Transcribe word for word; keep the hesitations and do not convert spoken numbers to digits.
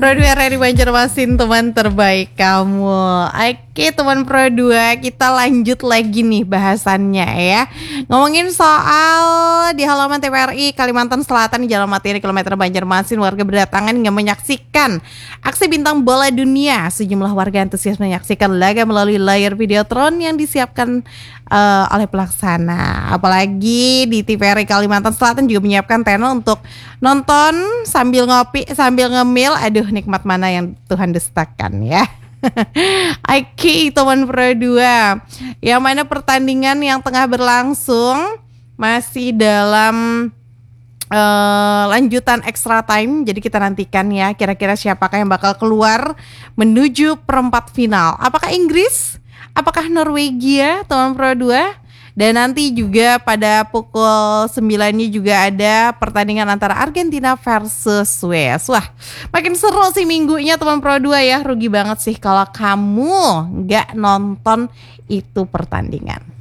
Pro dua ready Banjarmasin, teman terbaik kamu. Oke teman Pro dua, kita lanjut lagi nih bahasannya ya. Ngomongin soal di halaman T V R I Kalimantan Selatan di Jalan Materi kilometer Banjarmasin, warga berdatangan hingga menyaksikan aksi bintang bola dunia. Sejumlah warga antusias menyaksikan laga melalui layar videotron yang disiapkan uh, oleh pelaksana. Apalagi di T V R I Kalimantan Selatan juga menyiapkan panel untuk nonton sambil ngopi, sambil ngemil. Aduh, nikmat mana yang Tuhan dustakan ya. Oke teman Pro dua, yang mana pertandingan yang tengah berlangsung masih dalam uh, lanjutan extra time. Jadi kita nantikan ya, kira-kira siapakah yang bakal keluar menuju perempat final. Apakah Inggris? Apakah Norwegia teman Pro dua? Dan nanti juga pada pukul sembilan-nya juga ada pertandingan antara Argentina versus Wales. Wah, makin seru sih minggunya teman Pro dua ya. Rugi banget sih kalau kamu nggak nonton itu pertandingan.